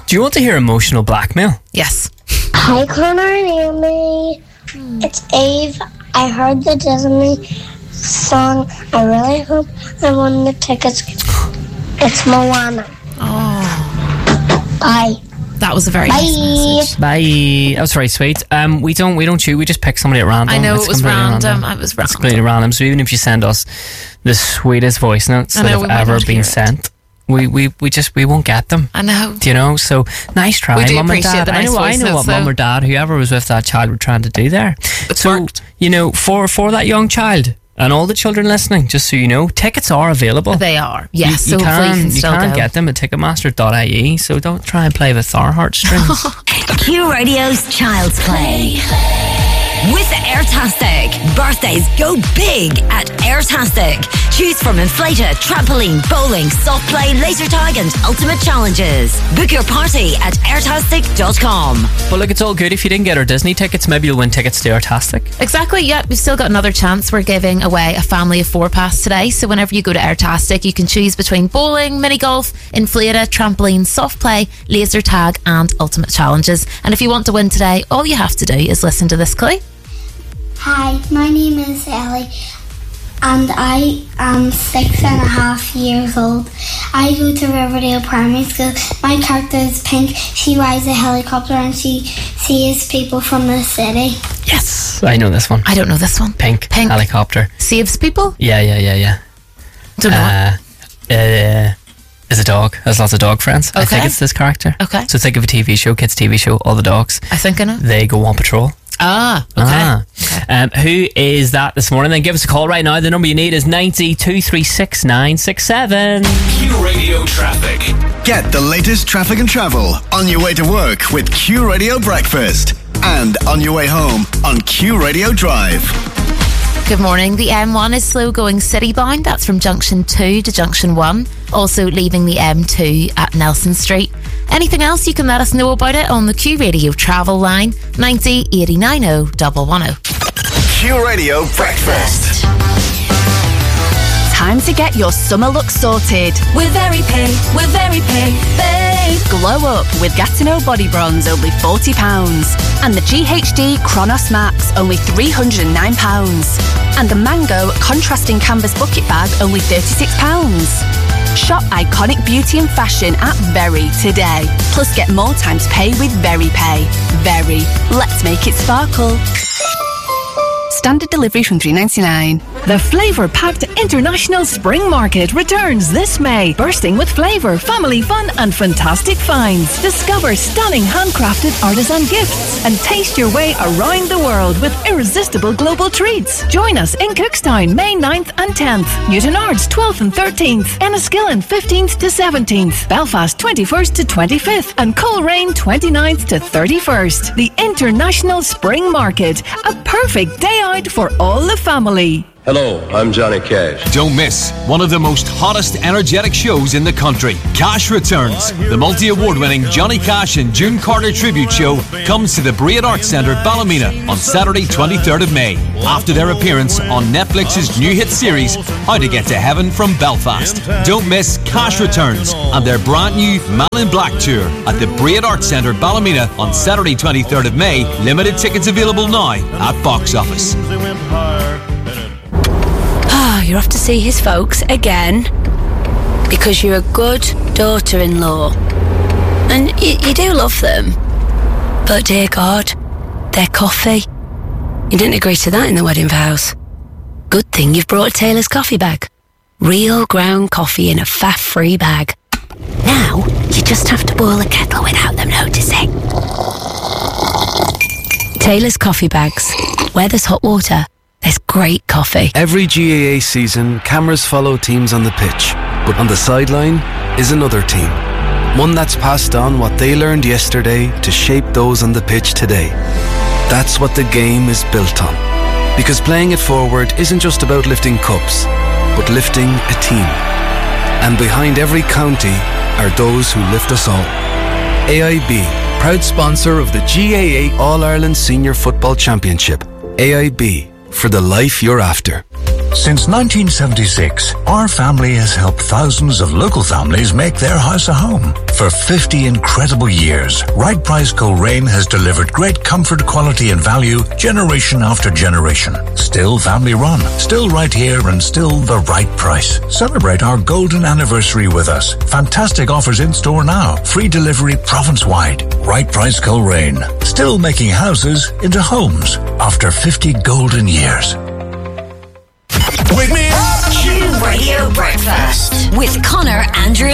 Do you want to hear emotional blackmail? Yes. Hi, Connor and Amy. It's Ave. I heard the Disney song. I really hope I won the tickets. It's Moana. Oh. Bye. That was a very nice message. Bye. That was very sweet. We don't choose. We just pick somebody at random. I know, It's it was completely random. It was It's completely random. So even if you send us the sweetest voice notes that have ever been sent, we won't get them. I know. Do you know? So nice try, We do Mum and appreciate Dad. the nice I voice know notes, what Mum though. or Dad, whoever was with that child, were trying to do there. It's worked. You know, for that young child and all the children listening, just so you know, tickets are available. They are. Yes. You so hopefully you can still can go. get them at Ticketmaster.ie. So don't try and play with our heartstrings. Q Radio's Child's Play. With Airtastic, birthdays go big at Airtastic. Choose from inflator, trampoline, bowling, soft play, laser tag and ultimate challenges. Book your party at airtastic.com. But look, it's all good. If you didn't get our Disney tickets, maybe you'll win tickets to Airtastic. Exactly, yeah. We've still got another chance. We're giving away a family of 4 pass today. So whenever you go to Airtastic, you can choose between bowling, mini golf, inflator, trampoline, soft play, laser tag and ultimate challenges. And if you want to win today, all you have to do is listen to this clue. Hi, my name is Ellie, and I am 6.5 years old. I go to Riverdale Primary School. My character is Pink. She rides a helicopter and she saves people from the city. Yes, I know this one. I don't know this one. Pink. Helicopter. Saves people? Yeah. Don't know. Is a dog. Has lots of dog friends. I think it's this character. Okay. So think of a TV show, kids TV show, all the dogs. I think I know. They go on patrol. Okay. Who is that this morning? Then give us a call right now. The number you need is 90 236 967. Q Radio Traffic. Get the latest traffic and travel on your way to work with Q Radio Breakfast and on your way home on Q Radio Drive. Good morning. The M1 is slow going city-bound. That's from Junction 2 to Junction 1. Also leaving the M2 at Nelson Street. Anything else, you can let us know about it on the Q Radio travel line 90 89 110. Q Radio Breakfast. Time to get your summer look sorted. With VeryPay, babe. Glow up with Gatineau Body Bronze, only £40. And the GHD Chronos Max, only £309. And the Mango Contrasting Canvas Bucket Bag, only £36. Shop iconic beauty and fashion at Very today. Plus get more times pay with VeryPay. Very. Let's make it sparkle. Standard delivery from $3.99. The flavour-packed International Spring Market returns this May, bursting with flavour, family fun and fantastic finds. Discover stunning handcrafted artisan gifts and taste your way around the world with irresistible global treats. Join us in Cookstown, May 9th and 10th, Newtonards 12th and 13th, Enniskillen 15th to 17th, Belfast 21st to 25th and Coleraine 29th to 31st. The International Spring Market, a perfect day out for all the family. Hello, I'm Johnny Cash. Don't miss one of the most hottest energetic shows in the country. Cash Returns. The multi-award-winning Johnny Cash and June Carter tribute show comes to the Breed Arts Centre, Ballymena on Saturday 23rd of May. After their appearance on Netflix's new hit series, How to Get to Heaven from Belfast. Don't miss Cash Returns and their brand new Man in Black tour at the Breed Arts Centre, Ballymena on Saturday 23rd of May. Limited tickets available now at box office. You're off to see his folks again because you're a good daughter-in-law and you do love them, but dear God, their coffee, you didn't agree to that in the wedding vows. Good thing you've brought Taylor's coffee bag. Real ground coffee in a faff-free bag. Now you just have to boil a kettle without them noticing. Taylor's coffee bags. Where there's hot water, there's great coffee. Every GAA season, cameras follow teams on the pitch, but on the sideline is another team. One that's passed on what they learned yesterday to shape those on the pitch today. That's what the game is built on. Because playing it forward isn't just about lifting cups, but lifting a team. And behind every county are those who lift us all. AIB, proud sponsor of the GAA All-Ireland Senior Football Championship. AIB, for the life you're after. Since 1976, our family has helped thousands of local families make their house a home. For 50 incredible years, Right Price Coleraine has delivered great comfort, quality and value generation after generation. Still family run, still right here and still the right price. Celebrate our golden anniversary with us. Fantastic offers in store now. Free delivery province-wide. Right Price Coleraine. Still making houses into homes after 50 golden years. Wake me up! Q Radio Breakfast with Connor, Andrew